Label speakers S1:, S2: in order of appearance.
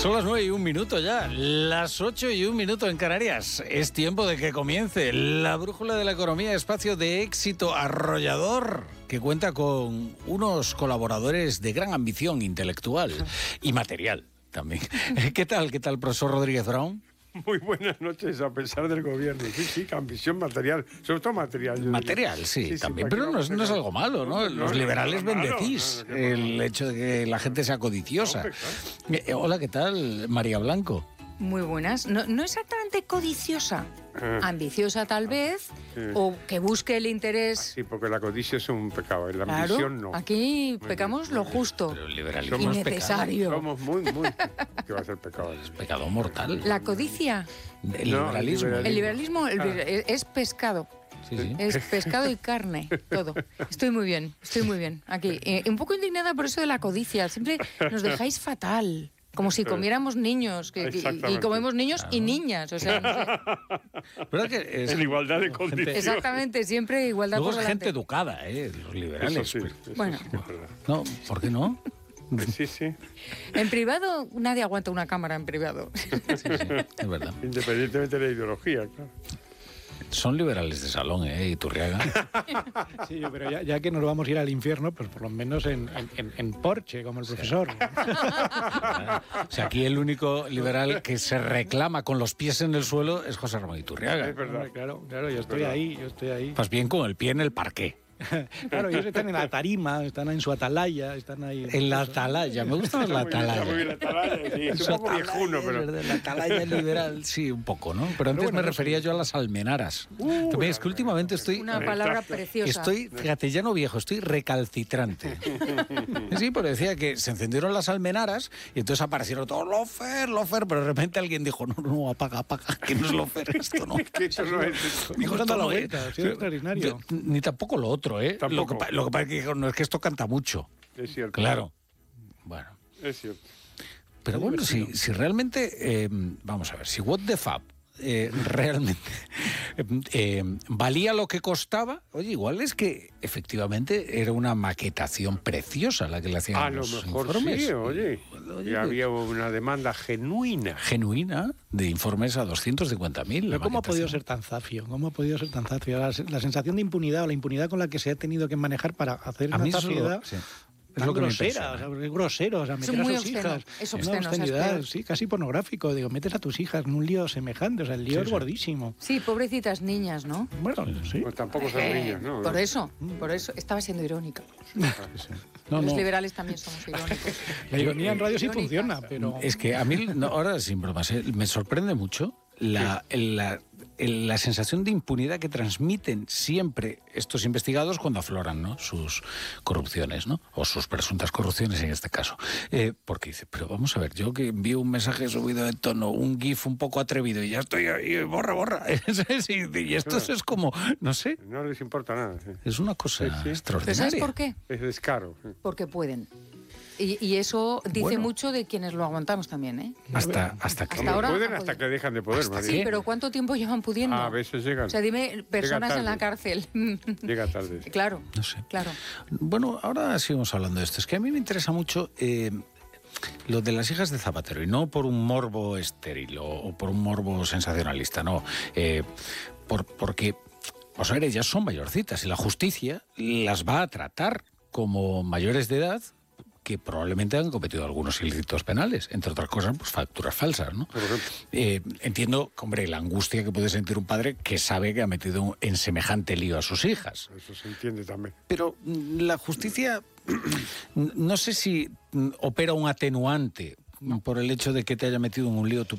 S1: Son las 9:01 ya, las 8:01 en Canarias. Es tiempo de que comience la brújula de la economía, espacio de éxito arrollador que cuenta con unos colaboradores de gran ambición intelectual y material también. ¿Qué tal, profesor Rodríguez Brown?
S2: Muy buenas noches, a pesar del gobierno. Sí, ambición material, sobre todo material.
S1: Material, sí, también, pero no es algo malo, ¿no? Los liberales bendecís el hecho de que la gente sea codiciosa. Hola, ¿qué tal, María Blanco?
S3: Muy buenas. No exactamente codiciosa, ambiciosa tal vez, o que busque el interés.
S2: Sí, porque la codicia es un pecado, la ambición no.
S3: Aquí pecamos lo justo y necesario.
S2: Somos muy... ¿Qué va a ser pecado?
S1: Es pecado mortal.
S3: La codicia.
S1: El liberalismo.
S3: El liberalismo es pescado.
S1: Sí.
S3: Es pescado y carne, todo. Estoy muy bien aquí. Un poco indignada por eso de la codicia. Siempre nos dejáis fatal. Como si comiéramos niños, y comemos niños y niñas, o sea, no sé.
S1: ¿Verdad que es
S2: en igualdad de condiciones?
S3: Exactamente, siempre igualdad
S1: Luego
S3: por
S1: es
S3: delante.
S1: gente educada, los liberales.
S2: Eso
S3: Bueno.
S2: sí, es verdad.
S1: No, ¿por qué no?
S2: Sí.
S3: En privado, nadie aguanta una cámara en privado.
S1: Sí, es verdad.
S2: Independientemente de la ideología, claro.
S1: Son liberales de salón, Iturriaga.
S4: Sí, pero ya que nos vamos a ir al infierno, pues por lo menos en Porsche, como el profesor.
S1: O sea, aquí el único liberal que se reclama con los pies en el suelo es José Ramón Iturriaga.
S2: Es verdad.
S4: Claro, yo estoy ahí.
S1: Pues bien con el pie en el parqué.
S4: Claro, ellos están en la tarima, están en su atalaya, están ahí.
S1: En la atalaya, me gusta más la atalaya.
S2: Está muy bien la atalaya, sí. Es un poco viejuno, pero...
S1: La atalaya liberal, sí, un poco, ¿no? Pero antes me refería yo a las almenaras. También es que últimamente estoy...
S3: Una palabra preciosa.
S1: Fíjate, ya no viejo, estoy recalcitrante. Sí, porque decía que se encendieron las almenaras y entonces aparecieron todos lofer, pero de repente alguien dijo, no, apaga, que no es lofer esto, ¿no?
S2: Que eso no es...
S1: Dijo,
S4: dando
S1: esto
S4: la
S1: no
S4: vuelta,
S1: es.
S4: es extraordinario.
S1: Ni tampoco lo otro,
S2: Tampoco.
S1: Lo que pasa es que no es que esto canta mucho.
S2: Es cierto.
S1: Claro. Bueno.
S2: Es cierto.
S1: Pero bueno, si realmente, vamos a ver, si What the Fab realmente valía lo que costaba, oye, igual es que efectivamente era una maquetación preciosa la que le hacían
S2: A lo
S1: los
S2: mejor
S1: informes.
S2: sí, oye. Y había una demanda genuina.
S1: Genuina de informes a 250.000.
S4: Pero ¿cómo ha podido ser tan zafio? La sensación de impunidad o la impunidad con la que se ha tenido que manejar para hacer
S1: A
S4: una
S1: mí eso
S4: zafiedad...
S1: sí. Es
S4: Tan
S1: lo que me
S4: grosera,
S1: impresiona.
S4: es grosero, meter a
S3: muy
S4: sus
S3: obsceno,
S4: hijas.
S3: es
S4: Una
S3: obsceno,
S4: obscenidad,
S3: es
S4: sí, casi pornográfico. Digo, metes a tus hijas en un lío semejante, o sea, el lío es gordísimo.
S3: Sí, pobrecitas niñas, ¿no?
S4: Bueno, sí.
S2: Pues tampoco son niños, ¿no?
S3: Por eso, estaba siendo irónica.
S1: No,
S3: Los
S1: no.
S3: liberales también somos irónicos.
S4: La ironía en radio sí
S3: Irónica.
S4: funciona, pero...
S1: Es que a mí, ahora sin bromas, me sorprende mucho la sensación de impunidad que transmiten siempre estos investigados cuando afloran, ¿no?, sus corrupciones, ¿no?, o sus presuntas corrupciones en este caso. Porque dice, pero vamos a ver, yo que envío un mensaje subido de tono, un GIF un poco atrevido y ya estoy ahí, borra. Y esto es como, no sé,
S2: No les importa nada. Sí.
S1: es una cosa
S3: ¿Pero
S1: extraordinaria.
S3: sabes por qué?
S2: Es descaro. Sí.
S3: Porque pueden. Y eso dice
S1: Bueno.
S3: mucho de quienes lo aguantamos también, ¿eh?
S1: Hasta que...
S3: Hasta
S2: Hombre,
S3: ahora
S2: pueden
S3: han
S2: hasta
S3: podido.
S2: que dejan de poder,
S1: ¿Hasta
S2: María.
S3: Sí,
S1: qué?
S3: pero ¿cuánto tiempo llevan pudiendo?
S2: A veces llegan.
S3: O sea, dime, personas
S2: tarde.
S3: en la cárcel.
S2: Llega tarde.
S3: Claro,
S1: No sé.
S3: claro.
S1: Bueno, ahora seguimos hablando de esto. Es que a mí me interesa mucho lo de las hijas de Zapatero, y no por un morbo estéril o por un morbo sensacionalista, no. Porque, vamos a ver, ellas son mayorcitas y la justicia las va a tratar como mayores de edad que probablemente han cometido algunos ilícitos penales, entre otras cosas, pues facturas falsas, ¿no?
S2: Por ejemplo.
S1: Entiendo, hombre, la angustia que puede sentir un padre que sabe que ha metido en semejante lío a sus hijas.
S2: Eso se entiende también.
S1: Pero la justicia, no sé si opera un atenuante por el hecho de que te haya metido en un lío tu